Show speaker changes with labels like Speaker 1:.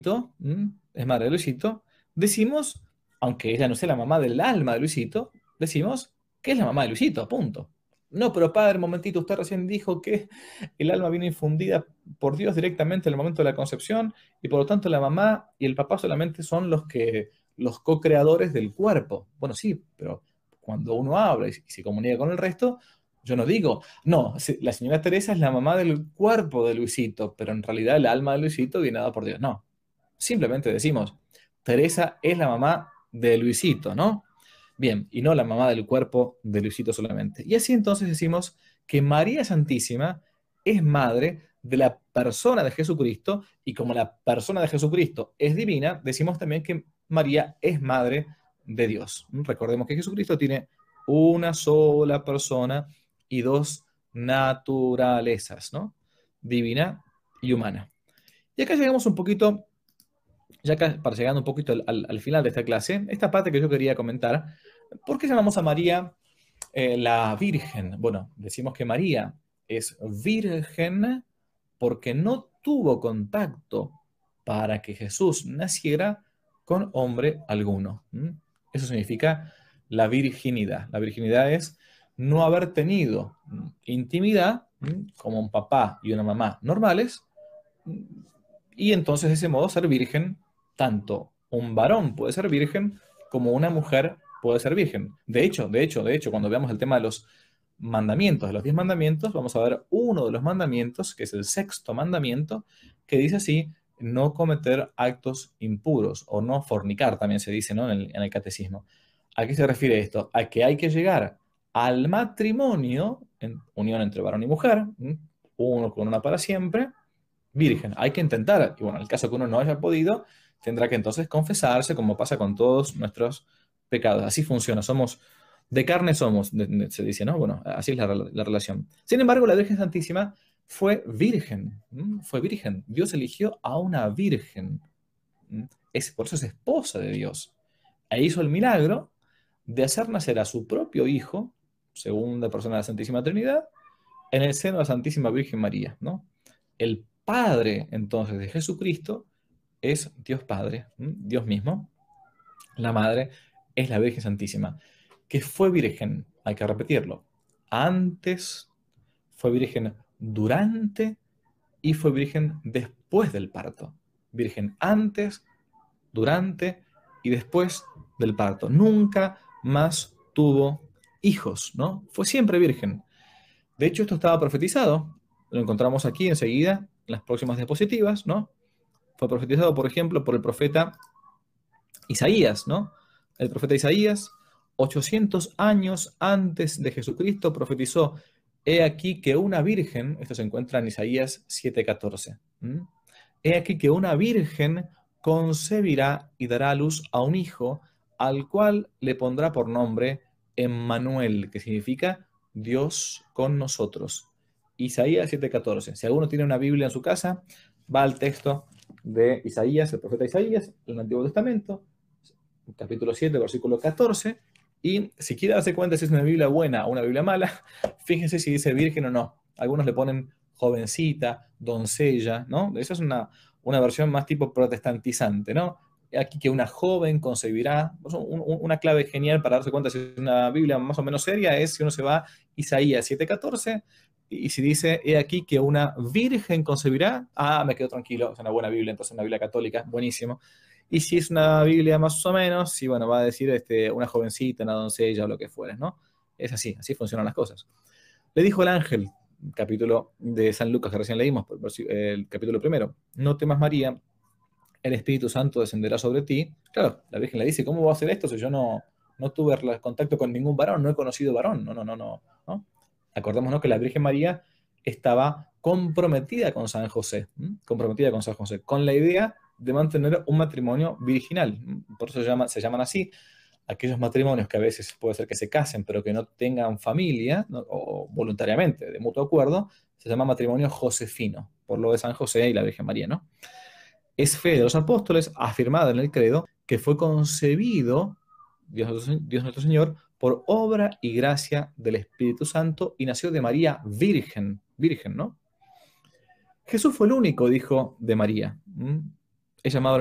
Speaker 1: es madre de Luisito, decimos, aunque ella no sea la mamá del alma de Luisito, decimos que es la mamá de Luisito, punto. No, pero padre, un momentito, usted recién dijo que el alma vino infundida por Dios directamente en el momento de la concepción y por lo tanto la mamá y el papá solamente son los co-creadores del cuerpo. Bueno, sí, pero cuando uno habla y se comunica con el resto, yo no digo, no, la señora Teresa es la mamá del cuerpo de Luisito, pero en realidad el alma de Luisito viene dada por Dios. No, simplemente decimos, Teresa es la mamá de Luisito, ¿no? Bien, y no la mamá del cuerpo de Luisito solamente. Y así entonces decimos que María Santísima es madre de la persona de Jesucristo, y como la persona de Jesucristo es divina, decimos también que María es madre de Dios. Recordemos que Jesucristo tiene una sola persona y dos naturalezas, ¿no? Divina y humana. Y acá llegamos un poquito, ya acá para llegando un poquito al final de esta clase, esta parte que yo quería comentar. ¿Por qué llamamos a María la Virgen? Bueno, decimos que María es virgen porque no tuvo contacto para que Jesús naciera con hombre alguno. Eso significa la virginidad. La virginidad es no haber tenido intimidad como un papá y una mamá normales, y entonces de ese modo ser virgen, tanto un varón puede ser virgen como una mujer puede ser virgen. De hecho, cuando veamos el tema de los mandamientos, de los 10 mandamientos, vamos a ver uno de los mandamientos, que es el sexto mandamiento, que dice así: no cometer actos impuros, o no fornicar, también se dice, ¿no? En el catecismo. ¿A qué se refiere esto? A que hay que llegar al matrimonio, en unión entre varón y mujer, uno con una para siempre, virgen. Hay que intentar, y bueno, en el caso que uno no haya podido, tendrá que entonces confesarse, como pasa con todos nuestros pecados. Así funciona, somos de carne somos, se dice, ¿no? Bueno, así es la relación. Sin embargo, la Virgen Santísima fue virgen, fue virgen. Dios eligió a una virgen, por eso es esposa de Dios. E hizo el milagro de hacer nacer a su propio hijo, segunda persona de la Santísima Trinidad, en el seno de la Santísima Virgen María, ¿no? El Padre, entonces, de Jesucristo es Dios Padre, Dios mismo. La Madre es la Virgen Santísima, que fue virgen, hay que repetirlo, antes, fue virgen durante y fue virgen después del parto. Virgen antes, durante y después del parto. Nunca más tuvo hijos, ¿no? Fue siempre virgen. De hecho, esto estaba profetizado. Lo encontramos aquí enseguida, en las próximas diapositivas, ¿no? Fue profetizado, por ejemplo, por el profeta Isaías, ¿no? El profeta Isaías, 800 años antes de Jesucristo, profetizó: he aquí que una virgen, esto se encuentra en Isaías 7:14, he aquí que una virgen concebirá y dará a luz a un hijo, al cual le pondrá por nombre Emmanuel, que significa Dios con nosotros. Isaías 7:14. Si alguno tiene una Biblia en su casa, va al texto de Isaías, el profeta Isaías, en el Antiguo Testamento, capítulo 7, versículo 14, y si quiere darse cuenta si es una Biblia buena o una Biblia mala, fíjense si dice virgen o no. Algunos le ponen jovencita, doncella, ¿no? Esa es una versión más tipo protestantizante, ¿no? Aquí que una joven concebirá. Una clave genial para darse cuenta si es una Biblia más o menos seria es si uno se va a Isaías 7:14, y si dice, he aquí que una virgen concebirá, me quedo tranquilo, es una buena Biblia, entonces una Biblia católica, buenísimo. Y si es una Biblia más o menos, sí, bueno, va a decir una jovencita, una doncella o lo que fuere, ¿no? Es así, así funcionan las cosas. Le dijo el ángel, capítulo de San Lucas que recién leímos, el capítulo primero: no temas, María, el Espíritu Santo descenderá sobre ti. Claro, la Virgen le dice: ¿cómo voy a hacer esto si yo no tuve contacto con ningún varón, no he conocido varón? No, no, no, no, ¿no? Acordémonos que la Virgen María estaba comprometida con San José, comprometida con San José, con la idea de mantener un matrimonio virginal. Por eso se llaman así aquellos matrimonios que a veces puede ser que se casen, pero que no tengan familia, ¿no? O voluntariamente, de mutuo acuerdo, se llama matrimonio josefino, por lo de San José y la Virgen María, ¿no? Es fe de los apóstoles, afirmada en el credo, que fue concebido Dios nuestro Señor por obra y gracia del Espíritu Santo, y nació de María virgen, virgen, ¿no? Jesús fue el único hijo de María. He llamado